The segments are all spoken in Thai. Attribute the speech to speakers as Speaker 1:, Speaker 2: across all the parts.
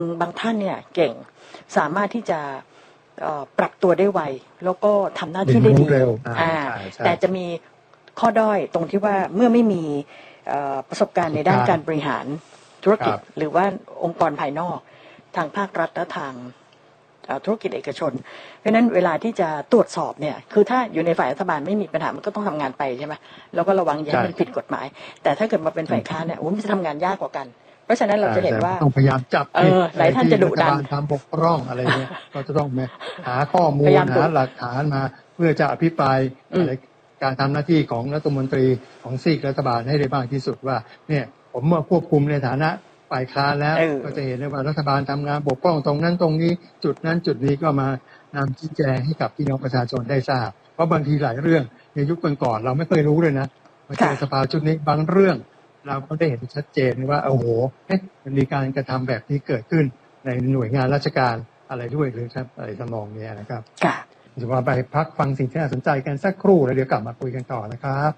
Speaker 1: บางท่านเนี่ยเก่งสามารถที่จะปรับตัวได้ไวแล้วก็ทำหน้าที่ได้ดีแต่จะมีข้อด้อยตรงที่ว่าเมื่อไม่มีประสบการณ์ในด้านการบริหารธุรกิจหรือว่าองค์กรภายนอกทางภาครัฐและทางธุรกิจเอกชนเพราะฉะนั้นเวลาที่จะตรวจสอบเนี่ยคือถ้าอยู่ในฝ่ายรัฐบาลไม่มีปัญหามันก็ต้องทำงานไปใช่ไหมแล้วก็ระวังอย่าให้มันผิดกฎหมายแต่ถ้าเกิดมาเป็นฝ่ายค้านเนี่ยมันจะทำงานยากกว่ากันเพราะฉะนั้นเราจะเห็นว่า
Speaker 2: ต้องพยายามจับ
Speaker 1: หลายท่านจะดุดัน
Speaker 2: ทำบกพร่องอะไรเงี้ยก็จะต้องหาข้อมูลหาหลักฐานมาเพื่อจะอภิปรายการทำหน้าที่ของรัฐมนตรีของซีกรัฐบาลให้ได้มากที่สุดว่าเนี่ยผมมาควบคุมในฐานะฝ่ายค้านแล้วก็จะเห็นได้ว่ารัฐบาลทำงานบกพร่องตรงนั้นตรงนี้จุดนั้นจุดนี้ก็มานำชี้แจงให้กับพี่น้องประชาชนได้ทราบเพราะบางทีหลายเรื่องในยุคก่อนเราไม่เคยรู้เลยนะมาเจอสภาชุดนี้บางเรื่องเราก็ได้เห็นชัดเจนว่าโอ้โหมันมีการกระทำแบบนี้เกิดขึ้นในหน่วยงานราชการอะไรด้วยหรือครับอะไรทำนองนี้นะครับจะมาไปพักฟังสิ่งที่น่าสนใจกันสักครู่แล้วเดี๋ยวกลับมาคุยกันต่อนะครับ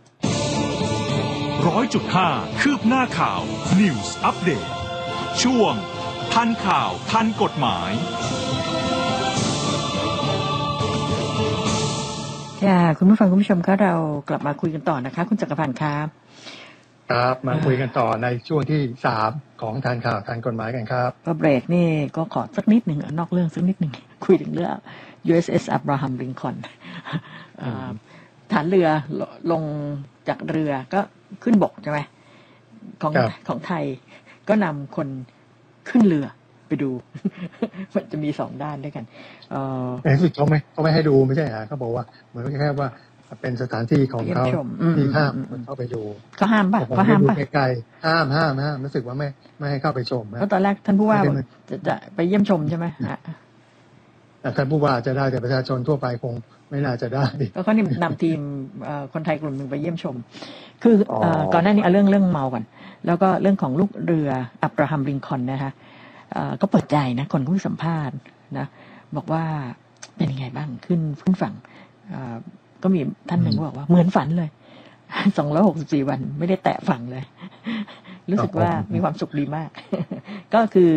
Speaker 3: 100.5 คืบหน้าข่าว News Update ช่วงทันข่าวทันกฎหมาย
Speaker 1: คุณผู้ฟังคุณผู้ชมคะเรากลับมาคุยกันต่อนะคะคุณจักรพันธ์ครับ
Speaker 2: มาคุยกันต่อในช่วงที่3ของทันข่าวทันกฎหมายกันครับ
Speaker 1: เบรกนี่ก็ขอสักนิดหนึ่งนอกเรื่องสักนิดหนึ่งคุยถึงเรื่อง USS Abraham Lincoln ฐานเรือลงจากเรือก็ขึ้นบกใช่ไหมของไทยก็นำคนขึ้นเรือไปดูมันจะมี2ด้านด้วยกัน
Speaker 2: สุดเขาไม่ให้ดูไม่ใช่ฮะเขาบอกว่าเหมือนแค่ว่าเป็นสถานที่ของเขาที่ห้ามเข้าไปดู
Speaker 1: เขาห้ามป่ะเขาห้ามป่ะ
Speaker 2: ไกลๆห้ามรู้สึกว่าไม่ให้เข้าไปชม
Speaker 1: เพราะตอนแรกท่านผู้ว่าจะไปเยี่ยมชมใช่ไหม
Speaker 2: ท่านผู้ว่าจะได้แต่ประชาชนทั่วไปคงไม่น่าจะได้
Speaker 1: ก็เขานำทีมคนไทยกลุ่มหนึ่งไปเยี่ยมชมคือก่อนหน้านี้เอาเรื่องเมาก่อนแล้วก็เรื่องของลูกเรืออับราฮัมลิงคอล์นนะคะก็เปิดใจนะคนผู้สัมภาษณ์นะบอกว่าเป็นยังไงบ้างขึ้นฝั่งก็มีท่านหนึ่งบอกว่าเหมือนฝันเลย264วันไม่ได้แตะฝั่งเลยรู้สึกว่ามีความสุขดีมากก็คือ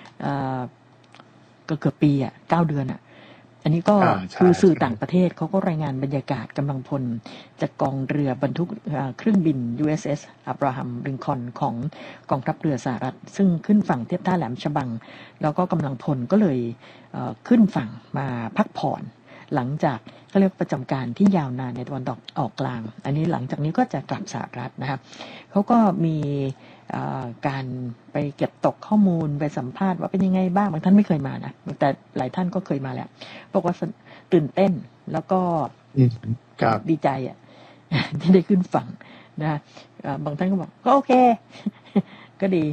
Speaker 1: ก็เกือบปี9 เดือนอันนี้ก็คือสื่อต่างประเทศเขาก็รายงานบรรยากาศกำลังพลจากกองเรือบรรทุกเครื่องบิน USS Abraham Lincoln ของกองทัพเรือสหรัฐซึ่งขึ้นฝั่งเทียบท่าแหลมฉบังแล้วก็กำลังพลก็เลยขึ้นฝั่งมาพักผ่อนหลังจากเขาเรียกประจำการที่ยาวนานในตะวันออกกลางอันนี้หลังจากนี้ก็จะกลับสหรัฐนะครับเขาก็มีการไปเก็บตกข้อมูลไปสัมภาษณ์ว่าเป็นยังไงบ้างบางท่านไม่เคยมานะแต่หลายท่านก็เคยมาแล้วบอกว่าตื่นเต้นแล้วก็ดีใจที่ได้ขึ้นฝั่งนะบางท่านก็บอกก็โอเคก็ดี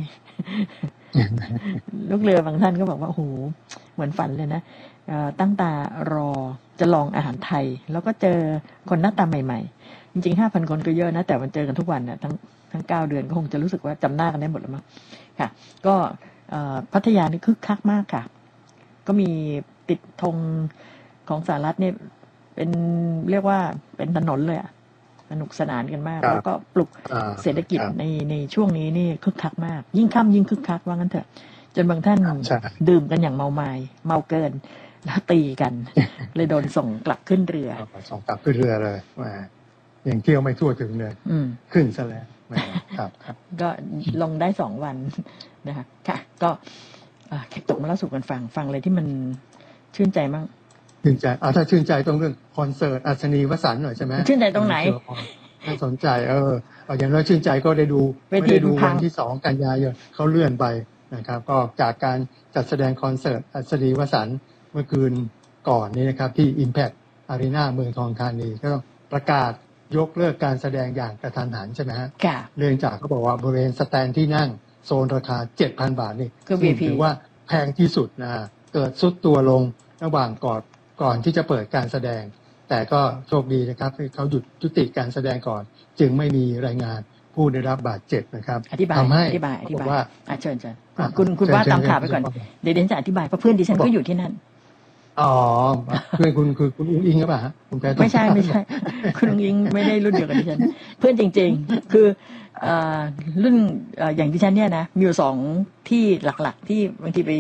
Speaker 1: ลูกเรือบางท่านก็บอกว่าโอ้โหเหมือนฝันเลยนะตั้งตารอจะลองอาหารไทยแล้วก็เจอคนหน้าตาใหม่ๆจริงๆ 5,000 คนก็เยอะนะแต่มันเจอกันทุกวันนะทั้ง9 เดือนก็คงจะรู้สึกว่าจำหน้ากันได้หมดแล้วมั้งค่ะก็พัทยานี่คึกคักมากค่ะก็มีติดธงของสหรัฐเนี่ยเป็นเรียกว่าเป็นถนนเลยสนุกสนานกันมากแล้วก็ปลุกเศรษฐกิจในช่วงนี้นี่คึกคักมากยิ่งค่ำยิ่งคึกคักว่างั้นเถอะจนบางท่านดื่มกันอย่างเมาเกินแล้วตีกันเลยโดนส่งกลับขึ้นเรือ
Speaker 2: ส่งกลับขึ้นเรือเลยอย่างเที่ยวไม่ทั่วถึงเลยขึ้นซะแล้วครับ
Speaker 1: ก็ลงได้2 วันนะคะค่ะก็แขกตกมาเล่าสู่กันฟังอะไรที่มันชื่นใจมั่ง
Speaker 2: ชื่นใจถ้าชื่นใจตรงเรื่องคอนเสิร์ตอัศนีวสันต์หน่อยใช่ไหม
Speaker 1: ชื่นใจตรงไหน
Speaker 2: น่าสนใจอย่างน้อยชื่นใจก็ได้ดูไม่ได้ดูวันที่2 กันยายนเขาเลื่อนไปนะครับก็จากการจัดแสดงคอนเสิร์ตอัศนีวสันต์เมื่อคืนก่อนนี้นะครับที่ Impact Arena เมืองทองธานีก็ประกาศยกเลิกการแสดงอย่างกระทันหันใช่ไหมฮะเนื่องจากเขาบอกว่าบริเวณสแตนที่นั่งโซนราคา 7,000 บาทนี่ถือว่าแพงที่สุดนะเกิดซุดตัวลงระหว่างก่อนที่จะเปิดการแสดงแต่ก็โชคดีนะครับที่เขาหยุดยุติการแสดงก่อนจึงไม่มีรายงานผู้ได้รับบาดเจ็บนะครับ
Speaker 1: ทำให้บอกว่าเชิญคุณว่าตามข่าวไปก่อนเดี๋ยวจะอธิบายเพราะเพื่อนดิฉันก็อยู่ที่นั่น
Speaker 2: เพื่อนคุณคือคุณอุ้งอิงหรือเปล่าฮะ
Speaker 1: ไม่ใช่คุณอุ้งอิงไม่ได้รุ่นเดียวกับดิฉันเพื่อนจริงๆคือรุ่นอย่างดิฉันเนี่ยนะมีอยู่2ที่หลักๆที่บางทีไป